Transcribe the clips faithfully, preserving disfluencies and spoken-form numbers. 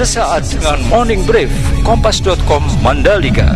sesaat dengan Morning Brief Kompas dot com Mandalika.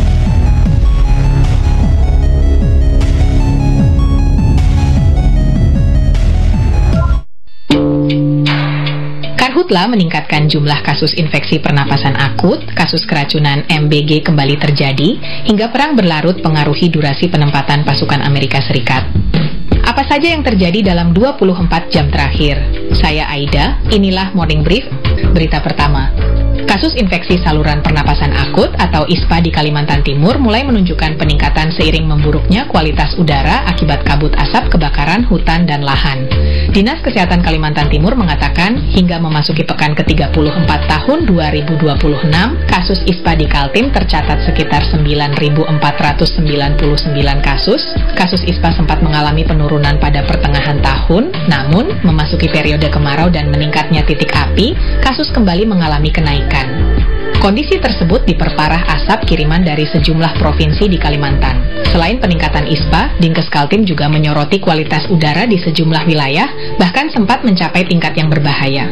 Karhutla meningkatkan jumlah kasus infeksi pernapasan akut, kasus keracunan M B G kembali terjadi, hingga perang berlarut pengaruhi durasi penempatan pasukan Amerika Serikat. Apa saja yang terjadi dalam dua puluh empat jam terakhir? Saya Aida, inilah Morning Brief. Berita pertama. Kasus infeksi saluran pernapasan akut atau I S P A di Kalimantan Timur mulai menunjukkan peningkatan seiring memburuknya kualitas udara akibat kabut asap kebakaran hutan dan lahan. Dinas Kesehatan Kalimantan Timur mengatakan hingga memasuki pekan ke tiga puluh empat tahun dua ribu dua puluh enam, kasus I S P A di Kaltim tercatat sekitar sembilan ribu empat ratus sembilan puluh sembilan kasus. Kasus I S P A sempat mengalami penurunan pada pertengahan tahun, namun memasuki periode kemarau dan meningkatnya titik api, kasus kembali mengalami kenaikan. Kondisi tersebut diperparah asap kiriman dari sejumlah provinsi di Kalimantan. Selain peningkatan I S P A, Dinkes Kaltim juga menyoroti kualitas udara di sejumlah wilayah, bahkan sempat mencapai tingkat yang berbahaya.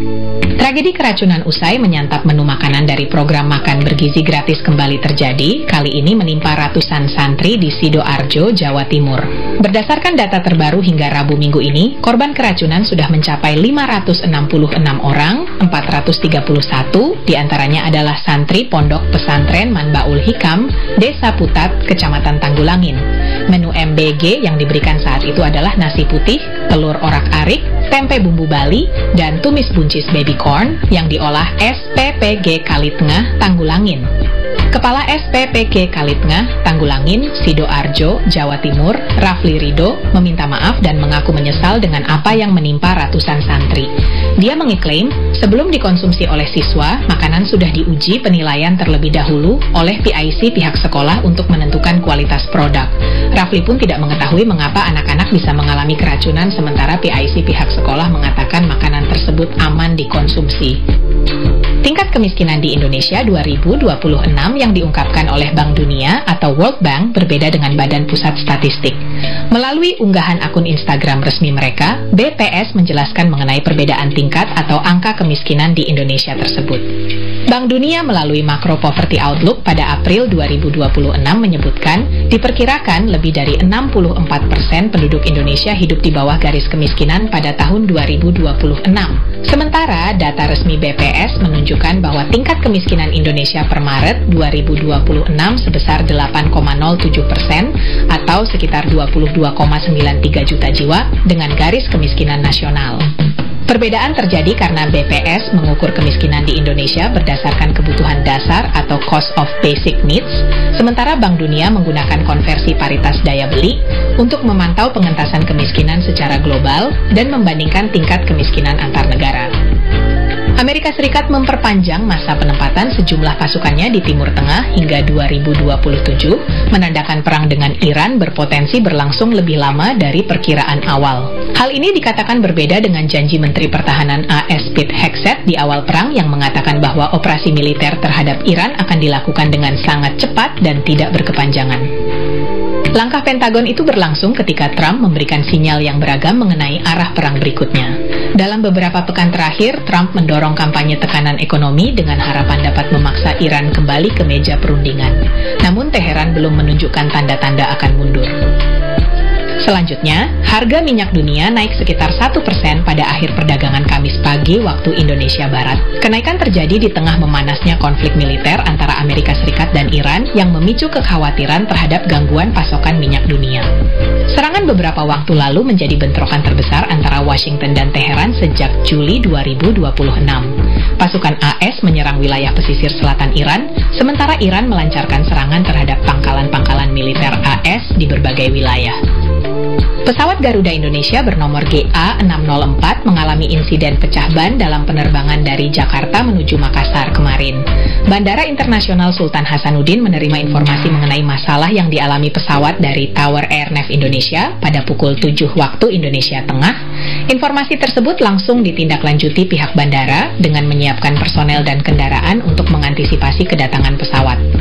Tragedi keracunan usai menyantap menu makanan dari program makan bergizi gratis kembali terjadi, kali ini menimpa ratusan santri di Sidoarjo, Jawa Timur. Berdasarkan data terbaru hingga Rabu minggu ini, korban keracunan sudah mencapai lima ratus enam puluh enam orang, empat ratus tiga puluh satu diantaranya adalah santri Pondok Pesantren Manbaul Hikam, Desa Putat, Kecamatan Tanggulangin. Menu M B G yang diberikan saat itu adalah nasi putih, telur orak-arik, tempe bumbu Bali, dan tumis buncis baby corn yang diolah S P P G Kalitengah, Tanggulangin. Kepala S P P G Kalitengah, Tanggulangin, Sidoarjo, Jawa Timur, Rafli Rido, meminta maaf dan mengaku menyesal dengan apa yang menimpa ratusan santri. Dia mengeklaim, sebelum dikonsumsi oleh siswa, makanan sudah diuji penilaian terlebih dahulu oleh P I C pihak sekolah untuk menentukan kualitas produk. Rafli pun tidak mengetahui mengapa anak-anak bisa mengalami keracunan sementara P I C pihak sekolah mengatakan makanan tersebut aman dikonsumsi. Tingkat kemiskinan di Indonesia dua ribu dua puluh enam yang diungkapkan oleh Bank Dunia atau World Bank berbeda dengan Badan Pusat Statistik. Melalui unggahan akun Instagram resmi mereka, B P S menjelaskan mengenai perbedaan tingkat atau angka kemiskinan di Indonesia tersebut. Bank Dunia melalui Macro Poverty Outlook pada April dua ribu dua puluh enam menyebutkan, diperkirakan lebih dari enam puluh empat persen penduduk Indonesia hidup di bawah garis kemiskinan pada tahun dua ribu dua puluh enam. Sementara data resmi B P S menunjukkan bahwa tingkat kemiskinan Indonesia per Maret dua ribu dua puluh enam sebesar delapan koma nol tujuh persen atau sekitar dua puluh dua koma sembilan tiga juta jiwa dengan garis kemiskinan nasional. Perbedaan terjadi karena B P S mengukur kemiskinan di Indonesia berdasarkan kebutuhan dasar atau cost of basic needs, sementara Bank Dunia menggunakan konversi paritas daya beli untuk memantau pengentasan kemiskinan secara global dan membandingkan tingkat kemiskinan antar negara. Amerika Serikat memperpanjang masa penempatan sejumlah pasukannya di Timur Tengah hingga dua ribu dua puluh tujuh, menandakan perang dengan Iran berpotensi berlangsung lebih lama dari perkiraan awal. Hal ini dikatakan berbeda dengan janji Menteri Pertahanan A S Pete Hegseth di awal perang yang mengatakan bahwa operasi militer terhadap Iran akan dilakukan dengan sangat cepat dan tidak berkepanjangan. Langkah Pentagon itu berlangsung ketika Trump memberikan sinyal yang beragam mengenai arah perang berikutnya. Dalam beberapa pekan terakhir, Trump mendorong kampanye tekanan ekonomi dengan harapan dapat memaksa Iran kembali ke meja perundingan. Namun Teheran belum menunjukkan tanda-tanda akan mundur. Selanjutnya, harga minyak dunia naik sekitar satu persen pada akhir perdagangan Kamis pagi waktu Indonesia Barat. Kenaikan terjadi di tengah memanasnya konflik militer antara Amerika Serikat dan Iran yang memicu kekhawatiran terhadap gangguan pasokan minyak dunia. Serangan beberapa waktu lalu menjadi bentrokan terbesar antara Washington dan Teheran sejak Juli dua ribu dua puluh enam. Pasukan A S menyerang wilayah pesisir selatan Iran, sementara Iran melancarkan serangan terhadap pangkalan-pangkalan militer A S di berbagai wilayah. Pesawat Garuda Indonesia bernomor G A enam nol empat mengalami insiden pecah ban dalam penerbangan dari Jakarta menuju Makassar kemarin. Bandara Internasional Sultan Hasanuddin menerima informasi mengenai masalah yang dialami pesawat dari Tower Airnav Indonesia pada pukul tujuh waktu Indonesia Tengah. Informasi tersebut langsung ditindaklanjuti pihak bandara dengan menyiapkan personel dan kendaraan untuk mengantisipasi kedatangan pesawat.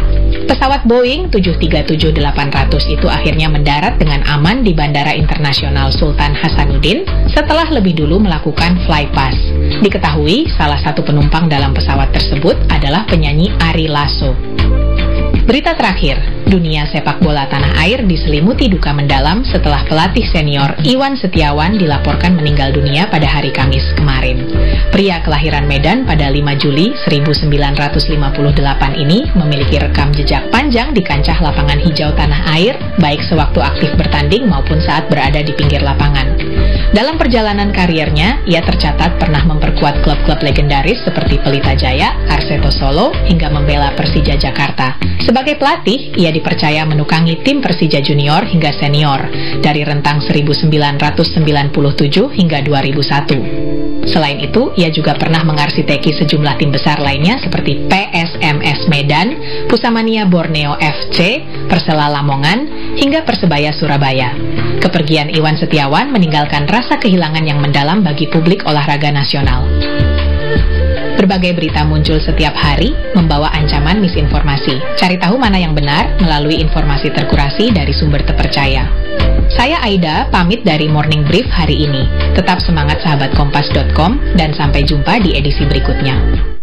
Pesawat Boeing tujuh tiga tujuh delapan ratus itu akhirnya mendarat dengan aman di Bandara Internasional Sultan Hasanuddin setelah lebih dulu melakukan flypass. Diketahui salah satu penumpang dalam pesawat tersebut adalah penyanyi Ari Lasso. Berita terakhir, dunia sepak bola tanah air diselimuti duka mendalam setelah pelatih senior Iwan Setiawan dilaporkan meninggal dunia pada hari Kamis kemarin. Pria kelahiran Medan pada lima Juli seribu sembilan ratus lima puluh delapan ini memiliki rekam jejak panjang di kancah lapangan hijau tanah air, baik sewaktu aktif bertanding maupun saat berada di pinggir lapangan. Dalam perjalanan karirnya, ia tercatat pernah memperkuat klub-klub legendaris seperti Pelita Jaya, Arseto Solo, hingga membela Persija Jakarta. Sebagai pelatih, ia dipercaya menukangi tim Persija Junior hingga senior dari rentang seribu sembilan ratus sembilan puluh tujuh hingga dua ribu satu. Selain itu, ia juga pernah mengarsiteki sejumlah tim besar lainnya seperti P S M S Medan, Pusamania Borneo F C, Persela Lamongan, hingga Persebaya Surabaya. Kepergian Iwan Setiawan meninggalkan rasa kehilangan yang mendalam bagi publik olahraga nasional. Berbagai berita muncul setiap hari, membawa ancaman misinformasi. Cari tahu mana yang benar melalui informasi terkurasi dari sumber terpercaya. Saya Aida, pamit dari Morning Brief hari ini. Tetap semangat sahabat kompas dot com dan sampai jumpa di edisi berikutnya.